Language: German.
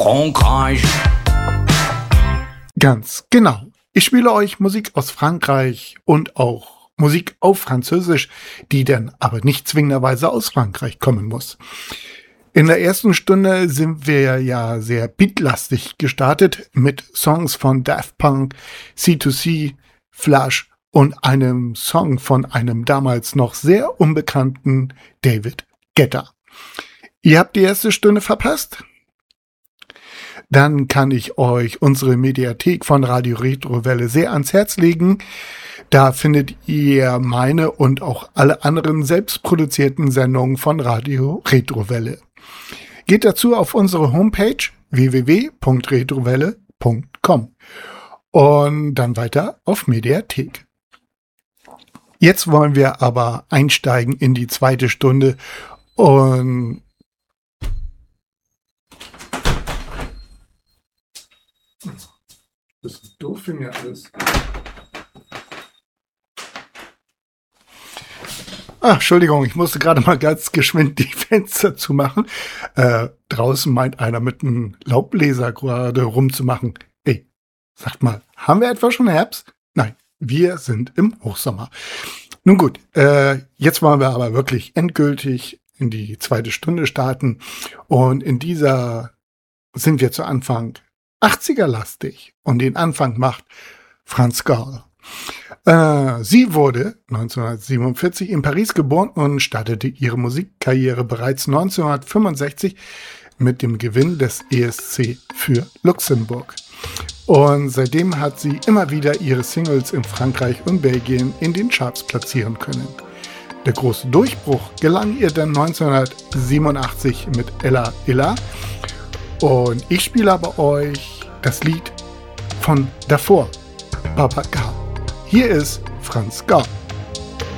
Frankreich. Ganz genau. Ich spiele euch Musik aus Frankreich und auch Musik auf Französisch, die dann aber nicht zwingenderweise aus Frankreich kommen muss. In der ersten Stunde sind wir ja sehr beatlastig gestartet mit Songs von Daft Punk, C2C, Flash und einem Song von einem damals noch sehr unbekannten David Guetta. Ihr habt die erste Stunde verpasst? Dann kann ich euch unsere Mediathek von Radio Retrowelle sehr ans Herz legen. Da findet ihr meine und auch alle anderen selbstproduzierten Sendungen von Radio Retrowelle. Geht dazu auf unsere Homepage www.retrowelle.com und dann weiter auf Mediathek. Jetzt wollen wir aber einsteigen in die zweite Stunde und das ist doof für mir alles. Entschuldigung, ich musste gerade mal ganz geschwind die Fenster zumachen. Draußen meint einer mit einem Laubbläser gerade rumzumachen. Ey, sagt mal, haben wir etwa schon Herbst? Nein, wir sind im Hochsommer. Nun gut, jetzt wollen wir aber wirklich endgültig in die zweite Stunde starten. Und in dieser sind wir zu Anfang 80er-lastig. Und den Anfang macht Franz Gall. Sie wurde 1947 in Paris geboren und startete ihre Musikkarriere bereits 1965 mit dem Gewinn des ESC für Luxemburg. Und seitdem hat sie immer wieder ihre Singles in Frankreich und Belgien in den Charts platzieren können. Der große Durchbruch gelang ihr dann 1987 mit Ella Ella. Und ich spiele aber euch das Lied von davor, Babacar. Hier ist Franz Gall.